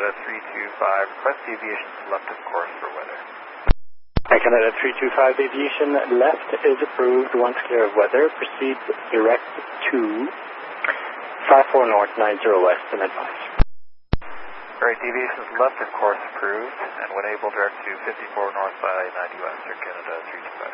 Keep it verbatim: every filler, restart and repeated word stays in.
Canada three two five, request deviation to left of course for weather. Air Canada three two five aviation, left is approved. Once clear of weather, proceed direct to five four north, nine zero west, and advise. Alright, deviation to left of course approved, and when able direct to fifty-four north by ninety west, Air Canada three two five.